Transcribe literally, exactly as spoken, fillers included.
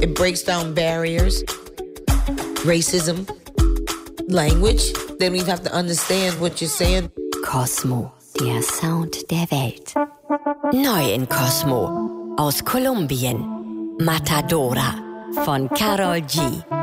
It breaks down barriers, racism, language. Then we have to understand what you're saying. Cosmo, der Sound der Welt. Neu in Cosmo, aus Kolumbien. Matadora von Karol G.